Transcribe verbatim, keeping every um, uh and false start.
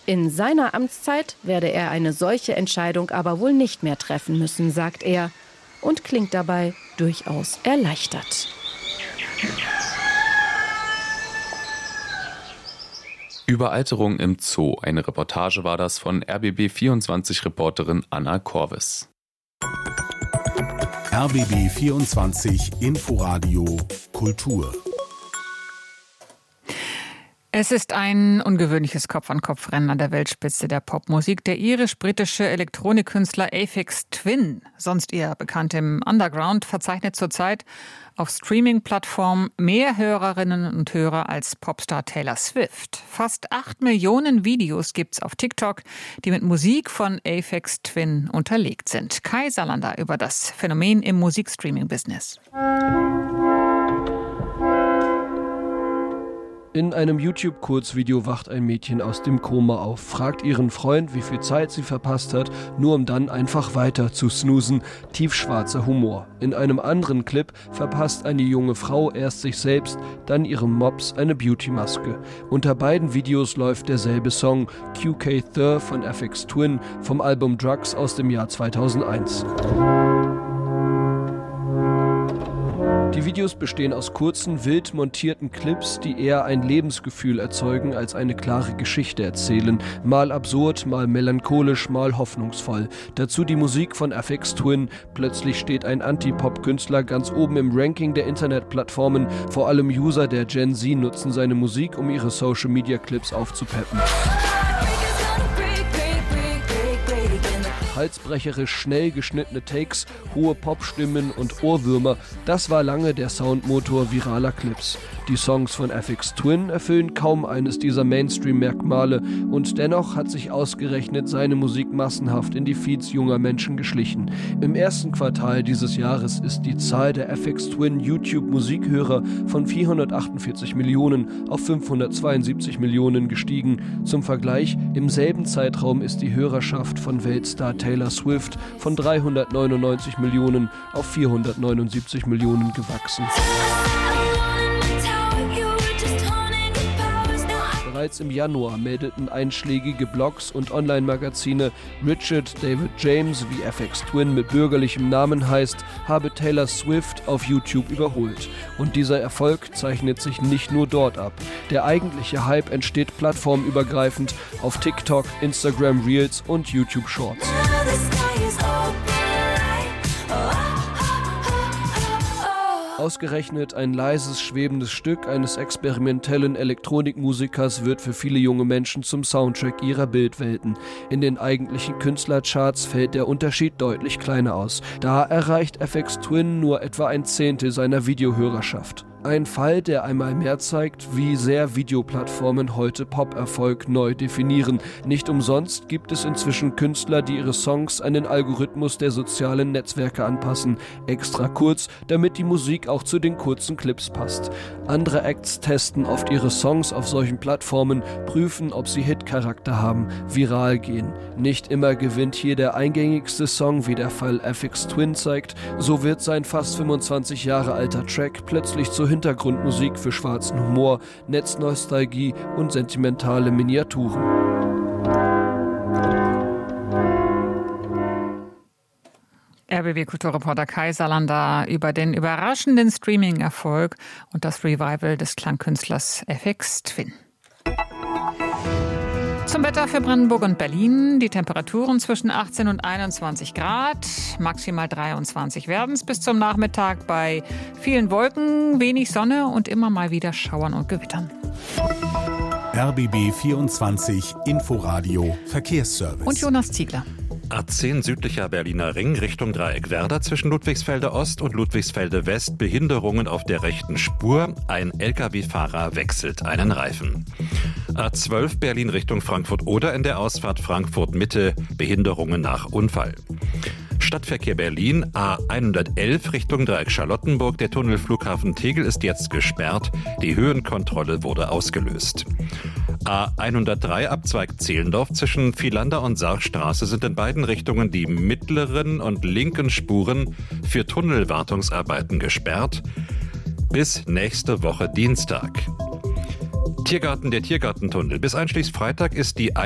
In seiner Amtszeit werde er eine solche Entscheidung aber wohl nicht mehr treffen müssen, sagt er, und klingt dabei durchaus erleichtert. Überalterung im Zoo. Eine Reportage war das von R B B vierundzwanzig-Reporterin Anna Korvis. R B B vierundzwanzig Inforadio Kultur. Es ist ein ungewöhnliches Kopf-an-Kopf-Rennen an der Weltspitze der Popmusik. Der irisch-britische Elektronikkünstler Aphex Twin, sonst eher bekannt im Underground, verzeichnet zurzeit auf Streaming-Plattformen mehr Hörerinnen und Hörer als Popstar Taylor Swift. Fast acht Millionen Videos gibt's auf TikTok, die mit Musik von Aphex Twin unterlegt sind. Kai Salander über das Phänomen im Musikstreaming-Business. In einem YouTube-Kurzvideo wacht ein Mädchen aus dem Koma auf, fragt ihren Freund, wie viel Zeit sie verpasst hat, nur um dann einfach weiter zu snoozen. Tiefschwarzer Humor. In einem anderen Clip verpasst eine junge Frau erst sich selbst, dann ihrem Mops eine Beauty-Maske. Unter beiden Videos läuft derselbe Song, Q K Thur von Aphex Twin vom Album Drugs aus dem Jahr zweitausendeins. Die Videos bestehen aus kurzen, wild montierten Clips, die eher ein Lebensgefühl erzeugen, als eine klare Geschichte erzählen. Mal absurd, mal melancholisch, mal hoffnungsvoll. Dazu die Musik von Aphex Twin. Plötzlich steht ein Anti-Pop-Künstler ganz oben im Ranking der Internetplattformen. Vor allem User der Gen Z nutzen seine Musik, um ihre Social-Media-Clips aufzupeppen. Halsbrecherisch schnell geschnittene Takes, hohe Popstimmen und Ohrwürmer, das war lange der Soundmotor viraler Clips. Die Songs von Aphex Twin erfüllen kaum eines dieser Mainstream-Merkmale und dennoch hat sich ausgerechnet seine Musik massenhaft in die Feeds junger Menschen geschlichen. Im ersten Quartal dieses Jahres ist die Zahl der Aphex Twin YouTube-Musikhörer von vierhundertachtundvierzig Millionen auf fünfhundertzweiundsiebzig Millionen gestiegen. Zum Vergleich, im selben Zeitraum ist die Hörerschaft von Weltstar Taylor Swift von dreihundertneunundneunzig Millionen auf vierhundertneunundsiebzig Millionen gewachsen. Bereits im Januar meldeten einschlägige Blogs und Online-Magazine, Richard David James, wie Aphex Twin mit bürgerlichem Namen heißt, habe Taylor Swift auf YouTube überholt. Und dieser Erfolg zeichnet sich nicht nur dort ab. Der eigentliche Hype entsteht plattformübergreifend auf TikTok, Instagram Reels und YouTube Shorts. Ausgerechnet ein leises, schwebendes Stück eines experimentellen Elektronikmusikers wird für viele junge Menschen zum Soundtrack ihrer Bildwelten. In den eigentlichen Künstlercharts fällt der Unterschied deutlich kleiner aus. Da erreicht Aphex Twin nur etwa ein Zehntel seiner Videohörerschaft. Ein Fall, der einmal mehr zeigt, wie sehr Videoplattformen heute Pop-Erfolg neu definieren. Nicht umsonst gibt es inzwischen Künstler, die ihre Songs an den Algorithmus der sozialen Netzwerke anpassen. Extra kurz, damit die Musik auch zu den kurzen Clips passt. Andere Acts testen oft ihre Songs auf solchen Plattformen, prüfen, ob sie Hit-Charakter haben, viral gehen. Nicht immer gewinnt hier der eingängigste Song, wie der Fall Aphex Twin zeigt. So wird sein fast fünfundzwanzig Jahre alter Track plötzlich zur Hintergrundmusik für schwarzen Humor, Netznostalgie und sentimentale Miniaturen. R B B-Kulturreporter Kai Salander über den überraschenden Streaming-Erfolg und das Revival des Klangkünstlers Aphex Twin. Zum Wetter für Brandenburg und Berlin. Die Temperaturen zwischen achtzehn und einundzwanzig Grad, maximal dreiundzwanzig werden es bis zum Nachmittag bei vielen Wolken, wenig Sonne und immer mal wieder Schauern und Gewittern. R B B vierundzwanzig Inforadio Verkehrsservice. Und Jonas Ziegler. A zehn südlicher Berliner Ring Richtung Dreieck-Werder zwischen Ludwigsfelde Ost und Ludwigsfelde West Behinderungen auf der rechten Spur. Ein L K W-Fahrer wechselt einen Reifen. A zwölf Berlin Richtung Frankfurt-Oder in der Ausfahrt Frankfurt-Mitte Behinderungen nach Unfall. Stadtverkehr Berlin, A hundertelf Richtung Dreieck Charlottenburg. Der Tunnel Flughafen Tegel ist jetzt gesperrt. Die Höhenkontrolle wurde ausgelöst. A hundertdrei Abzweig Zehlendorf zwischen Vielander und Sargstraße sind in beiden Richtungen die mittleren und linken Spuren für Tunnelwartungsarbeiten gesperrt. Bis nächste Woche Dienstag. Tiergarten, der Tiergartentunnel. Bis einschließlich Freitag ist die